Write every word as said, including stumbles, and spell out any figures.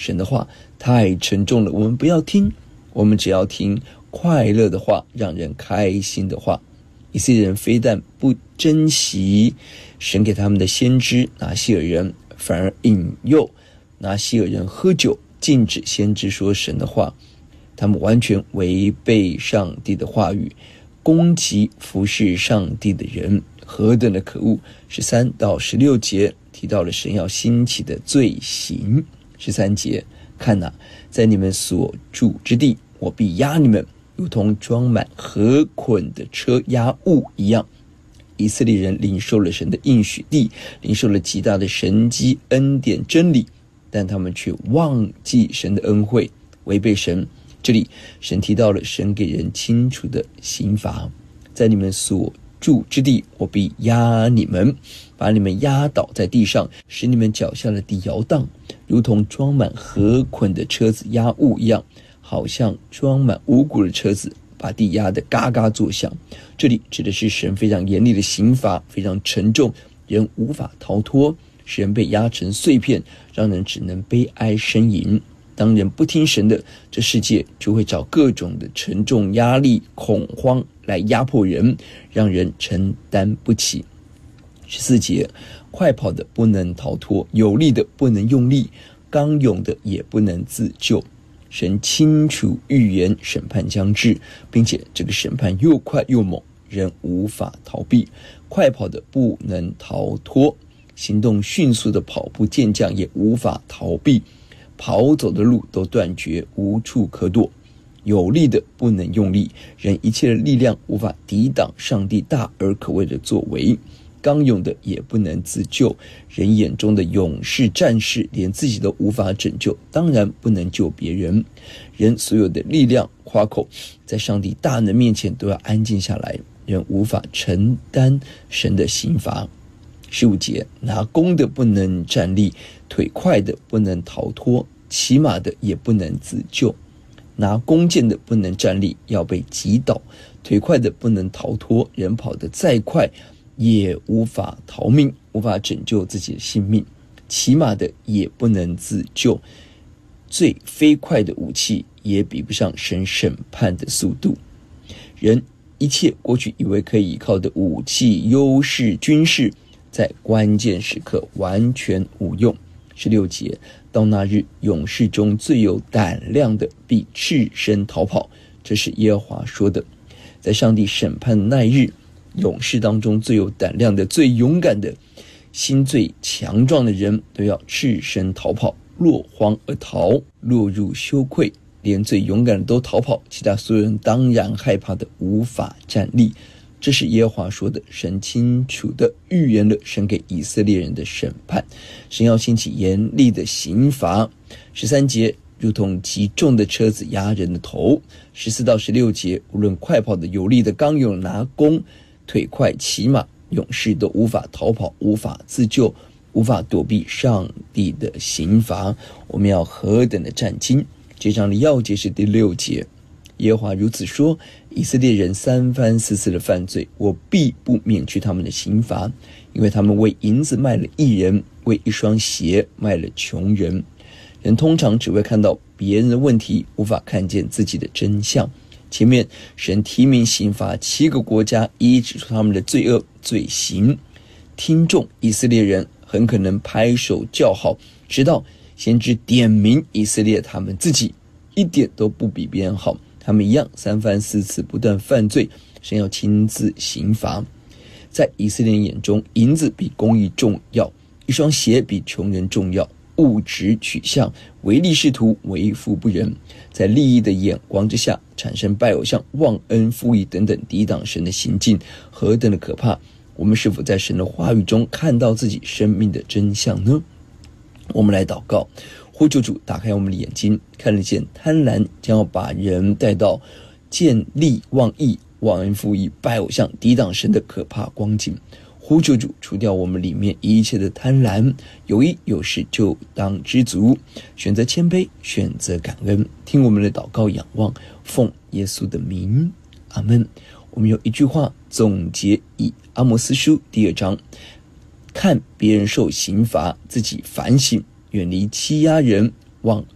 神的话太沉重了，我们不要听，我们只要听快乐的话，让人开心的话。以色列人非但不珍惜神给他们的先知拿西尔人，反而引诱拿西尔人喝酒，禁止先知说神的话。他们完全违背上帝的话语，攻击服侍上帝的人，何等的可恶。十三到十六节提到了神要兴起的罪行。十三节，看哪，在你们所住之地，我必压你们，如同装满禾捆的车压物一样。以色列人领受了神的应许地，领受了极大的神迹恩典真理，但他们却忘记神的恩惠，违背神。这里神提到了神给人清楚的刑罚，在你们所住之地，我必压你们，把你们压倒在地上，使你们脚下的地摇荡，如同装满禾捆的车子压物一样，好像装满五谷的车子把地压得嘎嘎作响。这里指的是神非常严厉的刑罚，非常沉重，人无法逃脱，使人被压成碎片，让人只能悲哀呻吟。当人不听神的，这世界就会找各种的沉重压力、恐慌来压迫人，让人承担不起。十四节，快跑的不能逃脱，有力的不能用力，刚勇的也不能自救。神清楚预言审判将至，并且这个审判又快又猛，人无法逃避。快跑的不能逃脱，行动迅速的跑步健将也无法逃避，跑走的路都断绝，无处可躲。有力的不能用力，人一切的力量无法抵挡上帝大而可畏的作为。刚勇的也不能自救，人眼中的勇士战士连自己都无法拯救，当然不能救别人。人所有的力量夸口，在上帝大能面前都要安静下来，人无法承担神的刑罚。十五节，拿弓的不能站立，腿快的不能逃脱，骑马的也不能自救。拿弓箭的不能站立，要被击倒；腿快的不能逃脱，人跑得再快也无法逃命，无法拯救自己的性命。骑马的也不能自救，最飞快的武器也比不上神审判的速度。人一切过去以为可以依靠的武器、优势、军事，在关键时刻完全无用。十六节，到那日，勇士中最有胆量的必赤身逃跑，这是耶和华说的。在上帝审判的那一日，勇士当中最有胆量的、最勇敢的、心最强壮的人都要赤身逃跑，落荒而逃，落入羞愧。连最勇敢的都逃跑，其他所有人当然害怕的无法站立。这是耶和华说的。神清楚的预言了神给以色列人的审判，神要兴起严厉的刑罚。十三节，如同极重的车子压人的头。十四到十六节，无论快跑的、有力的、刚勇拿弓、腿快骑马，勇士都无法逃跑，无法自救，无法躲避上帝的刑罚。我们要何等的战兢。这章的要节是第六节，耶和华如此说，以色列人三番四次的犯罪，我必不免去他们的刑罚，因为他们为银子卖了义人，为一双鞋卖了穷人。人通常只会看到别人的问题，无法看见自己的真相。前面神提名刑罚七个国家，一一指出他们的罪恶罪行。听众以色列人很可能拍手叫好，直到先知点名以色列他们自己一点都不比别人好，他们一样三番四次不断犯罪，神要亲自刑罚。在以色列人眼中，银子比公义重要，一双鞋比穷人重要，物质取向、唯利是图、为富不仁，在利益的眼光之下产生拜偶像、忘恩负义等等抵挡神的行径，何等的可怕。我们是否在神的话语中看到自己生命的真相呢？我们来祷告，呼求主打开我们的眼睛，看得见贪婪将要把人带到见利忘义、忘恩负义、拜偶像、抵挡神的可怕光景。呼求主除掉我们里面一切的贪婪，有一有事就当知足，选择谦卑，选择感恩。听我们的祷告仰望，奉耶稣的名，阿们。我们有一句话总结以阿摩司书第二章，看别人受刑罚，自己反省，远离欺压人，往